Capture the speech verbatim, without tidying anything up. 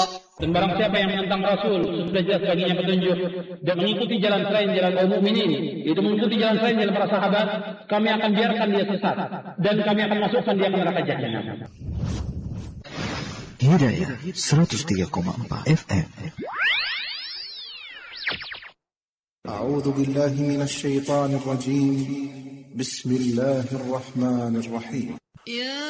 Dan barang siapa yang menentang Rasul, sudah jelas baginya petunjuk dan mengikuti jalan selain jalan kaum mukminin, itu mengikuti jalan selain jalan para sahabat, kami akan biarkan dia sesat dan kami akan masukkan dia ke neraka jahanam. Hidayah seratus tiga koma empat F M. A'udzu billahi minasy syaithanir rajim. Bismillahirrahmanirrahim.